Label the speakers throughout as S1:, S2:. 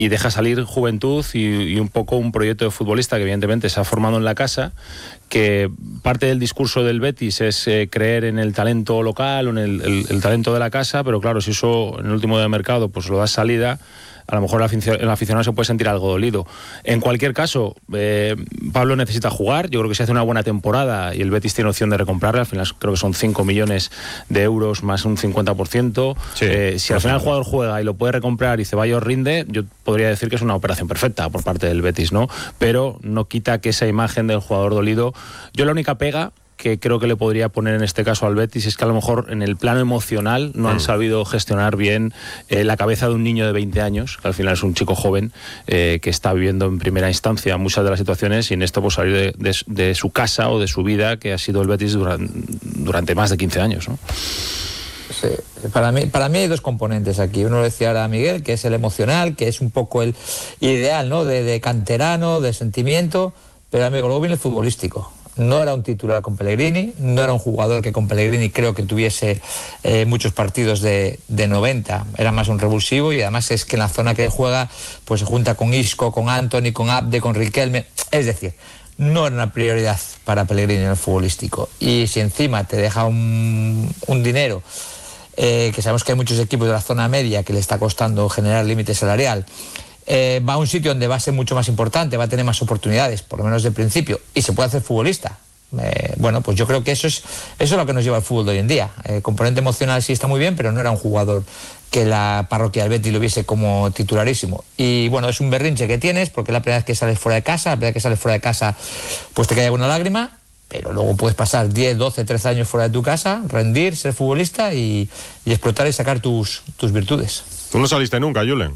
S1: y deja salir juventud y un poco un proyecto de futbolista que evidentemente se ha formado en la casa, que parte del discurso del Betis es creer en el talento local o en el talento de la casa, pero claro, si eso en el último día de mercado pues lo da salida, a lo mejor el aficionado se puede sentir algo dolido. En cualquier caso, Pablo necesita jugar. Yo creo que si hace una buena temporada y el Betis tiene opción de recomprarle, al final creo que son 5 millones de euros más un 50%. Sí, si al final el jugador juega y lo puede recomprar y Ceballos rinde, yo podría decir que es una operación perfecta por parte del Betis, ¿no? Pero no quita que esa imagen del jugador dolido... Yo la única pega que creo que le podría poner en este caso al Betis es que a lo mejor en el plano emocional no han sabido gestionar bien la cabeza de un niño de 20 años, que al final es un chico joven que está viviendo en primera instancia muchas de las situaciones, y en esto pues salir de su casa o de su vida, que ha sido el Betis durante más de 15 años, ¿no?
S2: Sí. Para mí hay dos componentes aquí. Uno lo decía ahora Miguel, que es el emocional, que es un poco el ideal, ¿no? De canterano, de sentimiento, pero luego viene el futbolístico. No era un titular con Pellegrini, no era un jugador que con Pellegrini creo que tuviese muchos partidos de 90, era más un revulsivo, y además es que en la zona que juega pues se junta con Isco, con Antony, con Abde, con Riquelme, es decir, no era una prioridad para Pellegrini en el futbolístico. Y si encima te deja un dinero, que sabemos que hay muchos equipos de la zona media que le está costando generar límite salarial, va a un sitio donde va a ser mucho más importante, va a tener más oportunidades, por lo menos de principio, y se puede hacer futbolista. Bueno, pues yo creo que eso es lo que nos lleva al fútbol de hoy en día. Componente emocional sí está muy bien, pero no era un jugador que la parroquia del Betis lo viese como titularísimo. Y bueno, es un berrinche que tienes, porque la primera vez que sales fuera de casa, pues te cae alguna lágrima, pero luego puedes pasar 10, 12, 13 años fuera de tu casa, rendir, ser futbolista y explotar y sacar tus virtudes.
S3: ¿Tú no saliste nunca, Julen?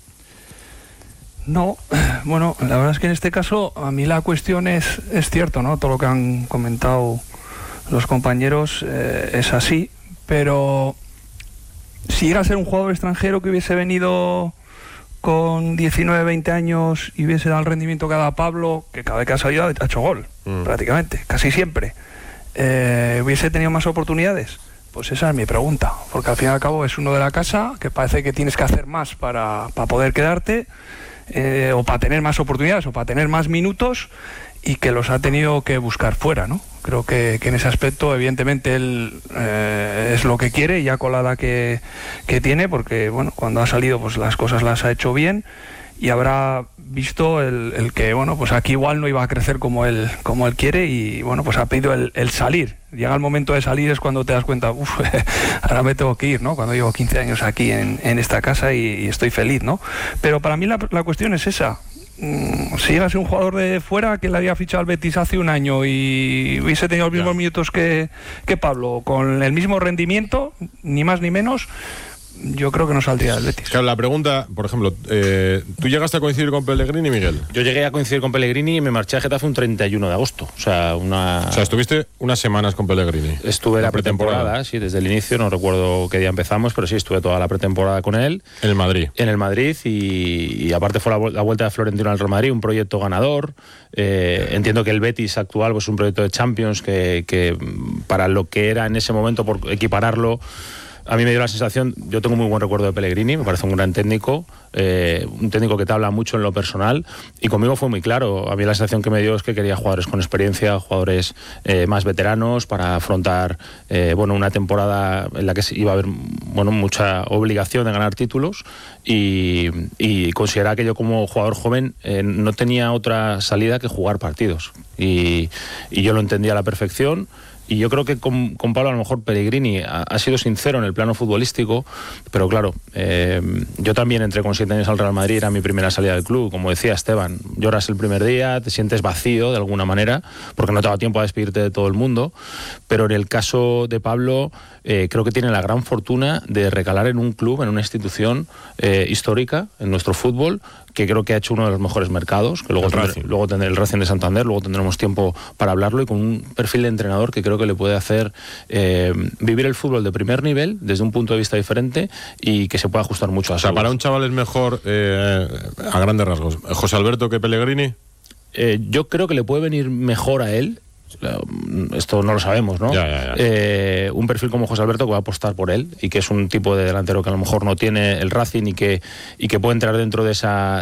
S4: No, bueno, la verdad es que en este caso a mí la cuestión es cierto, ¿no? Todo lo que han comentado los compañeros es así, pero si llega a ser un jugador extranjero que hubiese venido con 19, 20 años y hubiese dado el rendimiento que ha dado Pablo, que cada vez que ha salido ha hecho gol, prácticamente, casi siempre, hubiese tenido más oportunidades. Pues esa es mi pregunta, porque al fin y al cabo es uno de la casa, que parece que tienes que hacer más para poder quedarte, o para tener más oportunidades, o para tener más minutos, y que los ha tenido que buscar fuera, ¿no? Creo que en ese aspecto, evidentemente, él es lo que quiere, y ya con la edad que tiene, porque, bueno, cuando ha salido, pues las cosas las ha hecho bien, y habrá visto el que, bueno, pues aquí igual no iba a crecer como él quiere, y bueno, pues ha pedido el salir. Llega el momento de salir, es cuando te das cuenta, ahora me tengo que ir, ¿no? Cuando llevo 15 años aquí en esta casa y estoy feliz, ¿no? Pero para mí la cuestión es esa. Si llegase un jugador de fuera que le había fichado al Betis hace un año y hubiese tenido los mismos minutos que Pablo, con el mismo rendimiento, ni más ni menos, yo creo que no saldría del Betis.
S3: Claro, la pregunta, por ejemplo, ¿tú llegaste a coincidir con Pellegrini, Miguel?
S1: Yo llegué a coincidir con Pellegrini y me marché a Getafe un 31 de agosto. O sea,
S3: estuviste unas semanas con Pellegrini.
S1: Estuve la pretemporada, sí, desde el inicio, no recuerdo qué día empezamos, pero sí, estuve toda la pretemporada con él.
S3: En el Madrid. En
S1: el Madrid, y aparte fue la vuelta de Florentino al Real Madrid, un proyecto ganador. Entiendo que el Betis actual pues, es un proyecto de Champions que para lo que era en ese momento, por equipararlo, a mí me dio la sensación, yo tengo muy buen recuerdo de Pellegrini, me parece un gran técnico, un técnico que te habla mucho en lo personal, y conmigo fue muy claro. A mí la sensación que me dio es que quería jugadores con experiencia, jugadores más veteranos para afrontar una temporada en la que iba a haber mucha obligación de ganar títulos, y consideraba que yo como jugador joven no tenía otra salida que jugar partidos, y yo lo entendía a la perfección. Y yo creo que con Pablo a lo mejor Pellegrini ha sido sincero en el plano futbolístico, pero claro, yo también entré con 7 años al Real Madrid, era mi primera salida del club, como decía Esteban, lloras el primer día, te sientes vacío de alguna manera, porque no te ha dado tiempo a despedirte de todo el mundo, pero en el caso de Pablo creo que tiene la gran fortuna de recalar en un club, en una institución histórica en nuestro fútbol, que creo que ha hecho uno de los mejores mercados, que luego tendrá el Racing de Santander, luego tendremos tiempo para hablarlo, y con un perfil de entrenador que creo que le puede hacer vivir el fútbol de primer nivel desde un punto de vista diferente, y que se puede ajustar mucho a eso.
S3: O sea, para un chaval es mejor, a grandes rasgos, José Alberto que Pellegrini.
S1: Yo creo que le puede venir mejor a él esto no lo sabemos, ¿no?
S3: Ya.
S1: Un perfil como José Alberto que va a apostar por él y que es un tipo de delantero que a lo mejor no tiene el Racing y que puede entrar dentro de esa